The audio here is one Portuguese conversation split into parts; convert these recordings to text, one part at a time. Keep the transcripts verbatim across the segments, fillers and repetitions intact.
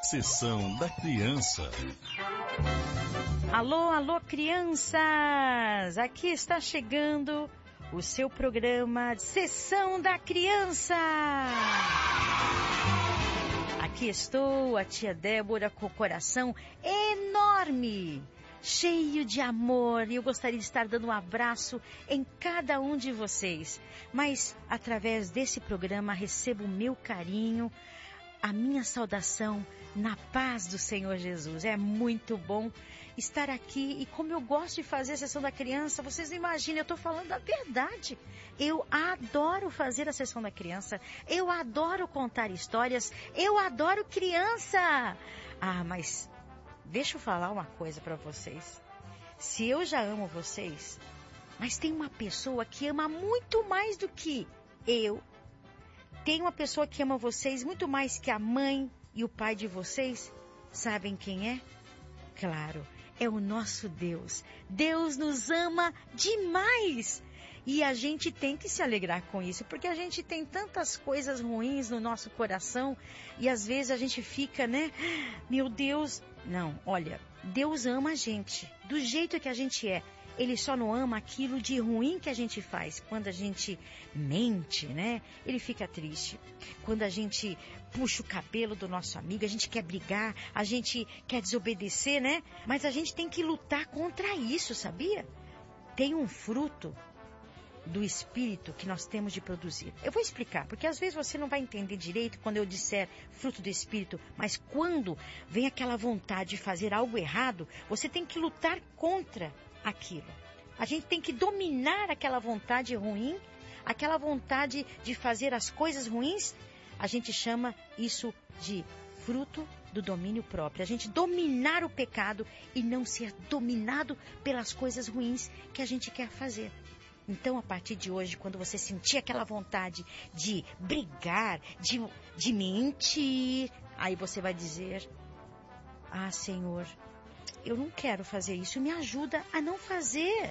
Sessão da Criança. Alô, alô, crianças! Aqui está chegando o seu programa de Sessão da Criança. Aqui estou, a tia Débora, com o coração enorme, cheio de amor, e eu gostaria de estar dando um abraço em cada um de vocês. Mas, através desse programa, recebo o meu carinho, a minha saudação na paz do Senhor Jesus. É muito bom estar aqui, e como eu gosto de fazer a Sessão da Criança, vocês não imaginam, eu estou falando a verdade. Eu adoro fazer a Sessão da Criança, eu adoro contar histórias, eu adoro criança. Ah, mas deixa eu falar uma coisa para vocês. Se eu já amo vocês, mas tem uma pessoa que ama muito mais do que eu. Tem uma pessoa que ama vocês muito mais que a mãe e o pai de vocês. Sabem quem é? Claro, é o nosso Deus. Deus nos ama demais. E a gente tem que se alegrar com isso, porque a gente tem tantas coisas ruins no nosso coração e às vezes a gente fica, né? Meu Deus. Não, olha, Deus ama a gente do jeito que a gente é. Ele só não ama aquilo de ruim que a gente faz. Quando a gente mente, né? Ele fica triste. Quando a gente puxa o cabelo do nosso amigo, a gente quer brigar, a gente quer desobedecer, né? Mas a gente tem que lutar contra isso, sabia? Tem um fruto do Espírito que nós temos de produzir. Eu vou explicar, porque às vezes você não vai entender direito quando eu disser fruto do Espírito, mas quando vem aquela vontade de fazer algo errado, você tem que lutar contra aquilo. A gente tem que dominar aquela vontade ruim, aquela vontade de fazer as coisas ruins. A gente chama isso de fruto do domínio próprio. A gente dominar o pecado e não ser dominado pelas coisas ruins que a gente quer fazer. Então, a partir de hoje, quando você sentir aquela vontade de brigar, de, de mentir, aí você vai dizer: ah, Senhor, eu não quero fazer isso, me ajuda a não fazer.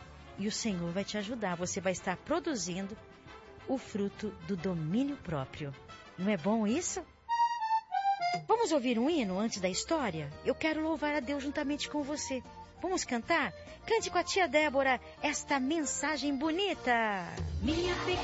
E o Senhor vai te ajudar, você vai estar produzindo o fruto do domínio próprio. Não é bom isso? Vamos ouvir um hino antes da história? Eu quero louvar a Deus juntamente com você. Vamos cantar? Cante com a tia Débora esta mensagem bonita. Minha